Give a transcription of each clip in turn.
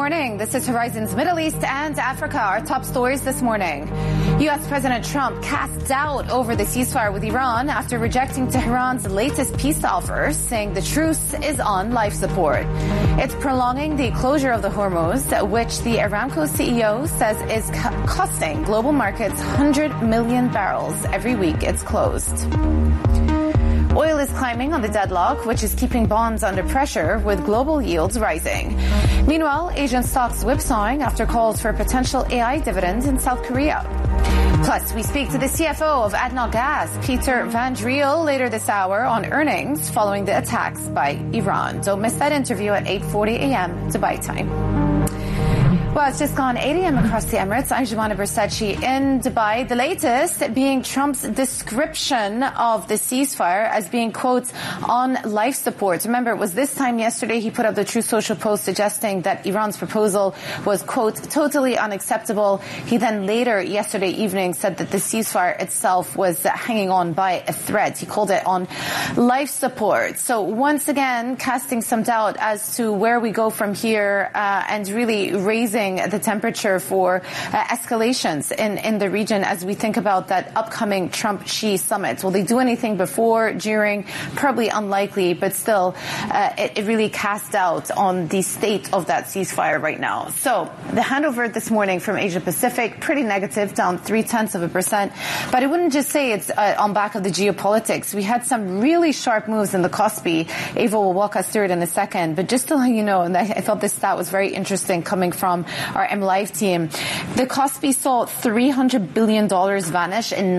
morning. This is Horizon's Middle East and Africa. Our top stories this morning. U.S. President Trump cast doubt over the ceasefire with Iran after rejecting Tehran's latest peace offer, saying the truce is on life support. It's prolonging the closure of the Hormuz, which the Aramco CEO says is costing global markets 100 million barrels every week it's closed. Oil is climbing on the deadlock, which is keeping bonds under pressure with global yields rising. Meanwhile, Asian stocks whipsawing after calls for potential AI dividends in South Korea. Plus, we speak to the CFO of ADNOC Gas, Peter Van Driel, later this hour on earnings following the attacks by Iran. Don't miss that interview at 8:40 a.m. Dubai time. Well, it's just gone 8 a.m. across the Emirates. I'm Jumana Bersachi in Dubai. The latest being Trump's description of the ceasefire as being, quote, on life support. Remember, it was this time yesterday he put up the Truth Social post suggesting that Iran's proposal was, quote, totally unacceptable. He then later yesterday evening said that the ceasefire itself was hanging on by a thread. He called it on life support. So once again, casting some doubt as to where we go from here and really raising the temperature for escalations in the region as we think about that upcoming Trump-Xi summit. Will they do anything before, during? Probably unlikely, but still, it really casts doubt on the state of that ceasefire right now. So the handover this morning from Asia Pacific, pretty negative, down 0.3%. But I wouldn't just say it's on back of the geopolitics. We had some really sharp moves in the Kospi. Ava will walk us through it in a second. But just to let you know, and I thought this stat was very interesting coming from our MLive team. The Kospi saw $300 billion vanish in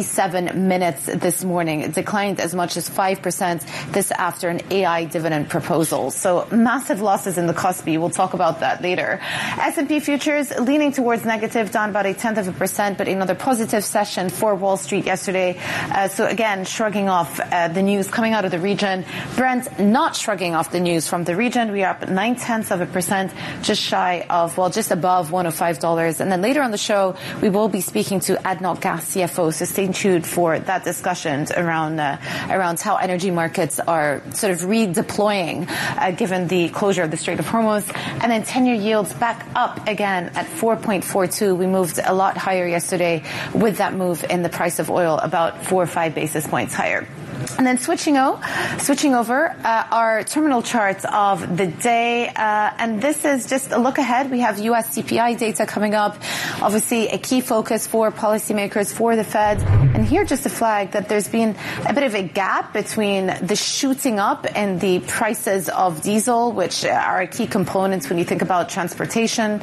97 minutes this morning. It declined as much as 5% this after an AI dividend proposal. So massive losses in the Kospi. We'll talk about that later. S&P futures leaning towards negative, down about 0.1%, but another positive session for Wall Street yesterday. So again, shrugging off the news coming out of the region. Brent not shrugging off the news from the region. We are up 0.9%, just shy of, well, just above $105. And then later on the show, we will be speaking to ADNOC Gas CFO. So stay tuned for that discussion around how energy markets are sort of redeploying given the closure of the Strait of Hormuz. And then 10-year yields back up again at 4.42. We moved a lot higher yesterday with that move in the price of oil, about 4 or 5 basis points higher. And then switching over our terminal charts of the day. And this is just a look ahead. We have U.S. CPI data coming up. Obviously, a key focus for policymakers, for the Fed. And here just to flag that there's been a bit of a gap between the shooting up in the prices of diesel, which are key components when you think about transportation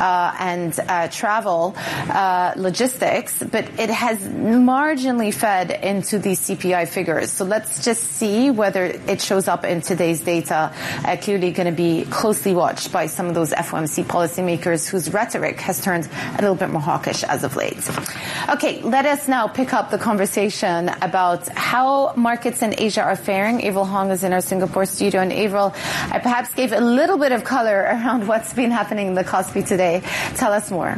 and travel, logistics. But it has marginally fed into the CPI figures. So let's just see whether it shows up in today's data. Clearly going to be closely watched by some of those FOMC policymakers whose rhetoric has turned a little bit more hawkish as of late. Okay, let us now pick up the conversation about how markets in Asia are faring. Avril Hong is in our Singapore studio. And Avril, I perhaps gave a little bit of color around what's been happening in the Kospi today. Tell us more.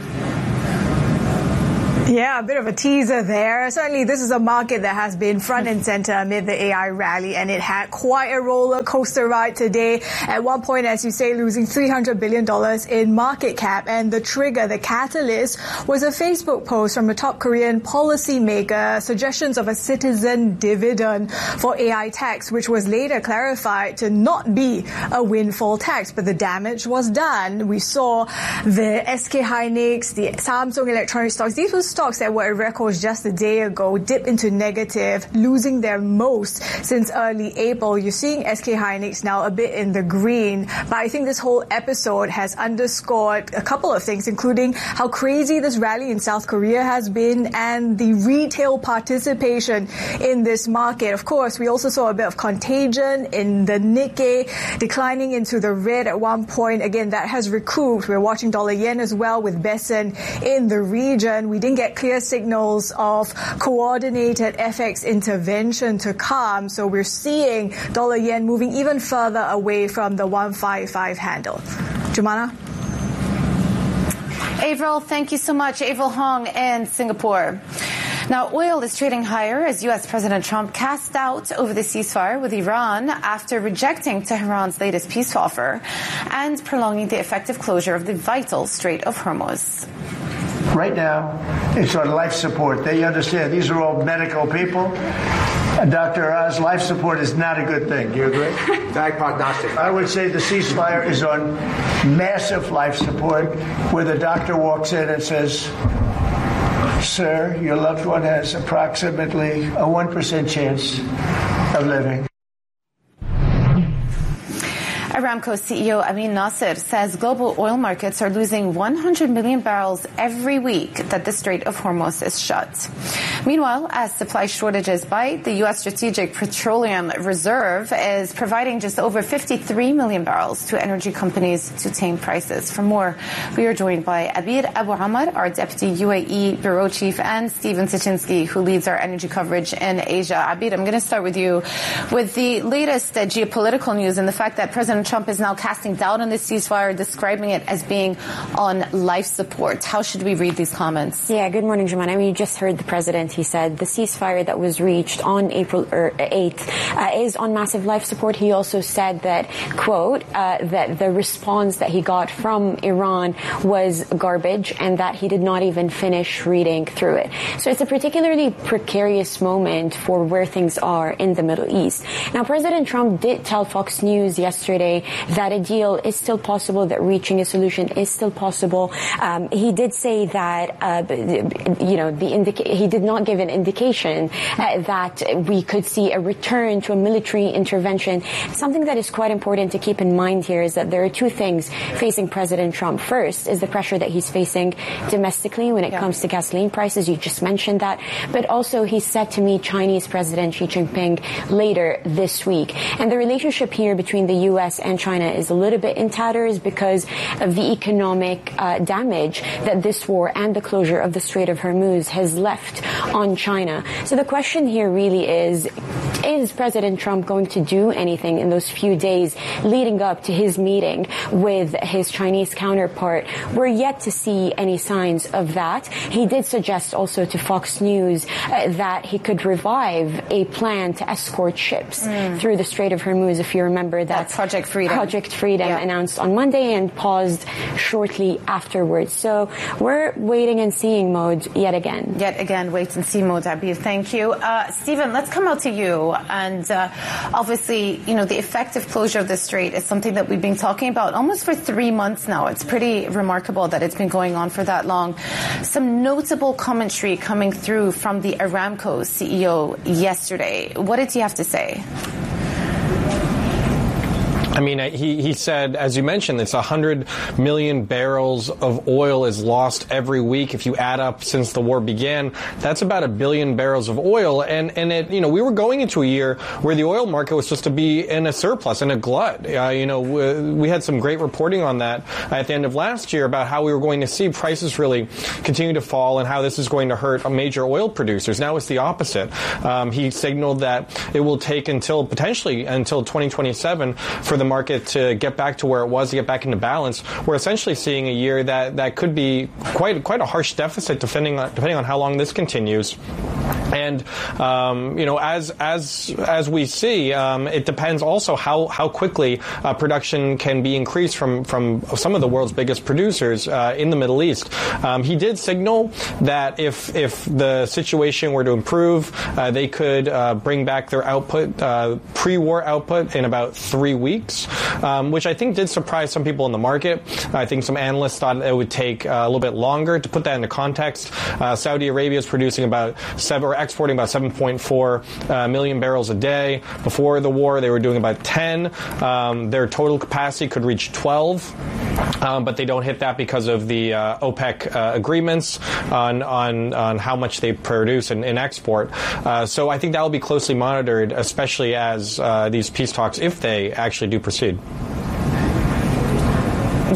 Yeah, a bit of a teaser there. Certainly, this is a market that has been front and center amid the AI rally, and it had quite a roller coaster ride today. At one point, as you say, losing $300 billion in market cap, and the trigger, the catalyst, was a Facebook post from a top Korean policymaker, suggestions of a citizen dividend for AI tax, which was later clarified to not be a windfall tax, but the damage was done. We saw the SK Hynix, the Samsung Electronics stocks. These were stocks that were at records just a day ago dip into negative, losing their most since early April. You're seeing SK Hynix now a bit in the green, but I think this whole episode has underscored a couple of things, including how crazy this rally in South Korea has been and the retail participation in this market. Of course, we also saw a bit of contagion in the Nikkei, declining into the red at one point. Again, that has recouped. We're watching dollar yen as well with Bessen in the region. We didn't get clear signals of coordinated FX intervention to come. So we're seeing dollar yen moving even further away from the 155 handle. Jumana? Avril, thank you so much. Avril Hong in Singapore. Now, oil is trading higher as U.S. President Trump cast doubt over the ceasefire with Iran after rejecting Tehran's latest peace offer and prolonging the effective closure of the vital Strait of Hormuz. Right now, it's on life support. They understand these are all medical people. Dr. Oz, life support is not a good thing. Do you agree? Bad prognostic. I would say the ceasefire is on massive life support, where the doctor walks in and says, "Sir, your loved one has approximately a 1% chance of living." Aramco CEO Amin Nasser says global oil markets are losing 100 million barrels every week that the Strait of Hormuz is shut. Meanwhile, as supply shortages bite, the U.S. Strategic Petroleum Reserve is providing just over 53 million barrels to energy companies to tame prices. For more, we are joined by Abir Abu Amr, our Deputy UAE Bureau Chief, and Stephen Tuchinski, who leads our energy coverage in Asia. Abir, I'm going to start with you. With the latest geopolitical news and the fact that President Trump is now casting doubt on the ceasefire, describing it as being on life support. How should we read these comments? Yeah, good morning, Jumana. I mean, you just heard the president. He said the ceasefire that was reached on April 8th is on massive life support. He also said that, quote, that the response that he got from Iran was garbage and that he did not even finish reading through it. So it's a particularly precarious moment for where things are in the Middle East. Now, President Trump did tell Fox News yesterday that a deal is still possible, that reaching a solution is still possible. He did say that, he did not give an indication that we could see a return to a military intervention. Something that is quite important to keep in mind here is that there are two things facing President Trump. First is the pressure that he's facing domestically when it comes to gasoline prices. You just mentioned that. But also he's set to meet Chinese President Xi Jinping later this week. And the relationship here between the U.S. and China is a little bit in tatters because of the economic damage that this war and the closure of the Strait of Hormuz has left on China. So the question here really is President Trump going to do anything in those few days leading up to his meeting with his Chinese counterpart? We're yet to see any signs of that. He did suggest also to Fox News that he could revive a plan to escort ships through the Strait of Hormuz. If you remember, that's Project Freedom announced on Monday and paused shortly afterwards. So we're waiting and seeing mode yet again. Wait and see mode, Abir. Thank you. Stephen, let's come out to you. And obviously, the effective closure of the Strait is something that we've been talking about almost for 3 months now. It's pretty remarkable that it's been going on for that long. Some notable commentary coming through from the Aramco CEO yesterday. What did he have to say? I mean, he said, as you mentioned, it's 100 million barrels of oil is lost every week. If you add up since the war began, that's about 1 billion barrels of oil. And we were going into a year where the oil market was supposed to be in a surplus, in a glut. We had some great reporting on that at the end of last year about how we were going to see prices really continue to fall and how this is going to hurt major oil producers. Now it's the opposite. He signaled that it will take potentially until 2027 for the market to get back to where it was, to get back into balance. We're essentially seeing a year that could be quite a harsh deficit depending on how long this continues. And as we see, it depends also how quickly production can be increased from some of the world's biggest producers in the Middle East. He did signal that if the situation were to improve, they could bring back their output, pre-war output, in about 3 weeks, which I think did surprise some people in the market. I think some analysts thought it would take a little bit longer. To put that into context, Saudi Arabia is producing exporting about 7.4 million barrels a day. Before the war, they were doing about 10. Their total capacity could reach 12, but they don't hit that because of the OPEC agreements on how much they produce and export. So I think that will be closely monitored, especially as these peace talks, if they actually do proceed. Yeah.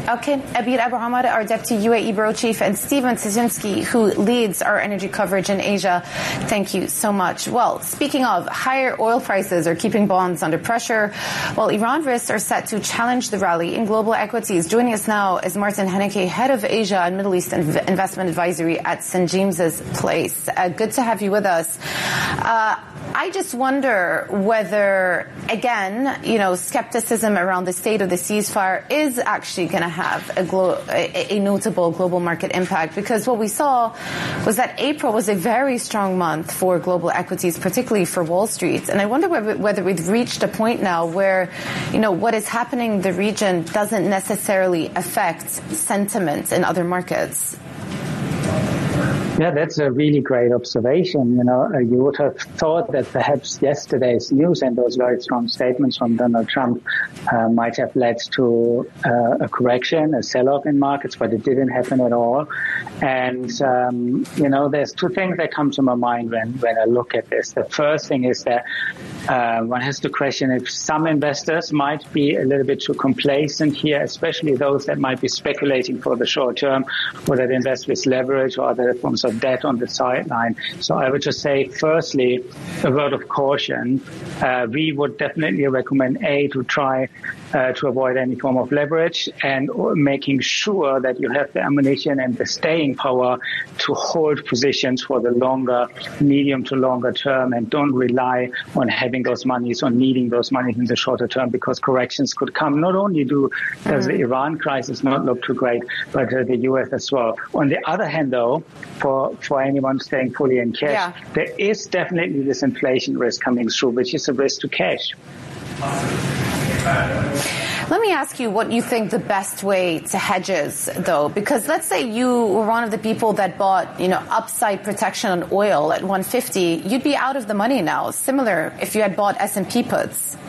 Okay, Abir Abu Hamad, our Deputy UAE Bureau Chief, and Stephen Szynski, who leads our energy coverage in Asia. Thank you so much. Well, speaking of, higher oil prices are keeping bonds under pressure, while Iran risks are set to challenge the rally in global equities. Joining us now is Martin Henneke, Head of Asia and Middle East Investment Advisory at St. James's Place. Good to have you with us. I just wonder whether, again, skepticism around the state of the ceasefire is actually going to have a notable global market impact, because what we saw was that April was a very strong month for global equities, particularly for Wall Street. And I wonder whether we've reached a point now where, what is happening in the region doesn't necessarily affect sentiment in other markets. Yeah, that's a really great observation. You would have thought that perhaps yesterday's news and those very strong statements from Donald Trump might have led to a correction, a sell-off in markets, but it didn't happen at all. And, there's two things that come to my mind when I look at this. The first thing is that one has to question if some investors might be a little bit too complacent here, especially those that might be speculating for the short term, or that invest with leverage or other forms of debt on the sideline. So I would just say, firstly, a word of caution. We would definitely recommend, to try to avoid any form of leverage, and making sure that you have the ammunition and the staying power to hold positions for the medium to longer term, and don't rely on having those monies or needing those monies in the shorter term, because corrections could come. Not only does the Iran crisis not look too great, but the US as well. On the other hand, though, for anyone staying fully in cash, there is definitely this inflation risk coming through, which is a risk to cash. Let me ask you what you think the best way to hedge is, though, because let's say you were one of the people that bought, upside protection on oil at 150, you'd be out of the money now. Similar if you had bought S&P puts.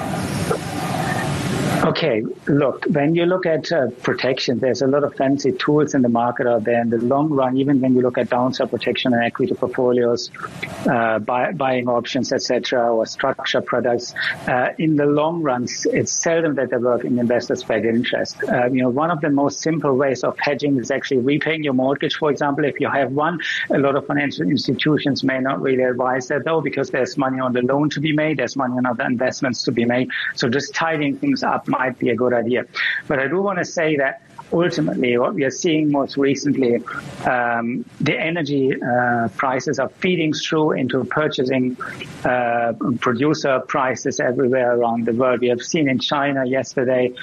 Okay, look, when you look at protection, there's a lot of fancy tools in the market out there. In the long run, even when you look at downside protection and equity portfolios, buying options, etc., or structured products, in the long run, it's seldom that they work in investors' best interest. One of the most simple ways of hedging is actually repaying your mortgage, for example. If you have one, a lot of financial institutions may not really advise that, though, because there's money on the loan to be made, there's money on other investments to be made. So just tidying things up might be a good idea. But I do want to say that ultimately, what we are seeing most recently, the energy prices are feeding through into purchasing producer prices everywhere around the world. We have seen in China yesterday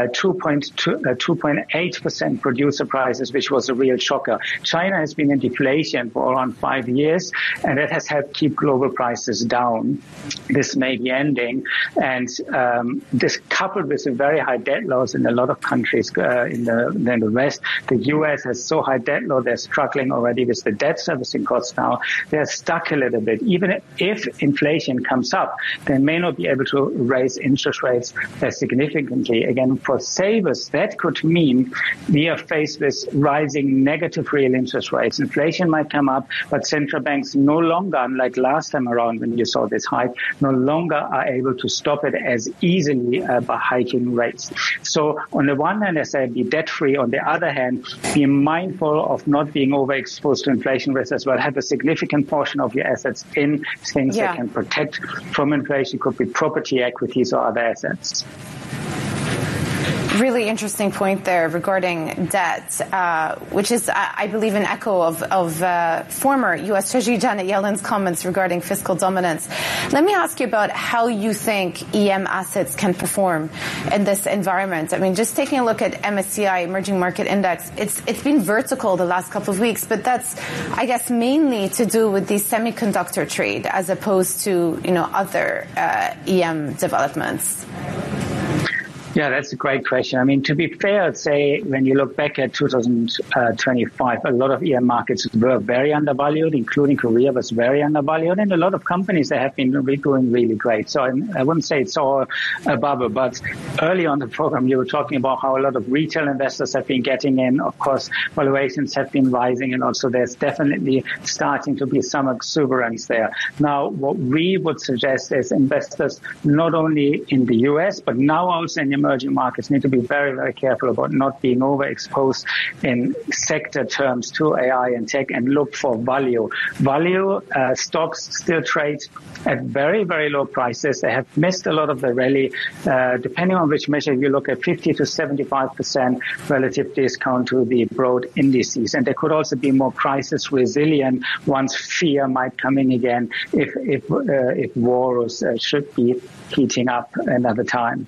2.8% producer prices, which was a real shocker. China has been in deflation for around 5 years, and that has helped keep global prices down. This may be ending, and this coupled with the very high debt loads in a lot of countries in the West. The US has so high debt load, they're struggling already with the debt servicing costs now. They're stuck a little bit. Even if inflation comes up, they may not be able to raise interest rates significantly. Again, for savers, that could mean we are faced with rising negative real interest rates. Inflation might come up, but central banks no longer, unlike last time around when you saw this hike, no longer are able to stop it as easily by hiking rates. So on the one hand, as I be debt-free. On the other hand, be mindful of not being overexposed to inflation risk as well. Have a significant portion of your assets in things that can protect from inflation. Could be property, equities, or other assets. Really interesting point there regarding debt, which is, I believe, an echo of former U.S. Treasury Janet Yellen's comments regarding fiscal dominance. Let me ask you about how you think EM assets can perform in this environment. I mean, just taking a look at MSCI Emerging Market Index, it's been vertical the last couple of weeks, but that's, I guess, mainly to do with the semiconductor trade as opposed to, other EM developments. Yeah, that's a great question. I mean, to be fair, I'd say when you look back at 2025, a lot of EM markets were very undervalued, including Korea was very undervalued, and a lot of companies that have been doing really great. So I wouldn't say it's all a bubble, but early on the program, you were talking about how a lot of retail investors have been getting in. Of course, valuations have been rising, and also there's definitely starting to be some exuberance there. Now, what we would suggest is investors not only in the US, but now also in emerging markets need to be very, very careful about not being overexposed in sector terms to AI and tech and look for value. Value stocks still trade at very, very low prices. They have missed a lot of the rally. Depending on which measure you look at, 50 to 75% relative discount to the broad indices. And they could also be more crisis resilient once fear might come in again if wars should be heating up another time.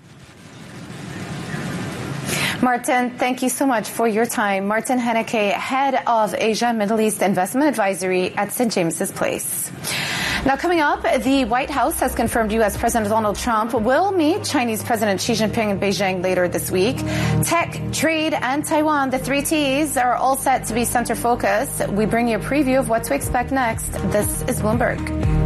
Martin, thank you so much for your time. Martin Henneke, Head of Asia Middle East Investment Advisory at St. James's Place. Now, coming up, the White House has confirmed U.S. President Donald Trump will meet Chinese President Xi Jinping in Beijing later this week. Tech, trade, and Taiwan, the three T's, are all set to be center focus. We bring you a preview of what to expect next. This is Bloomberg.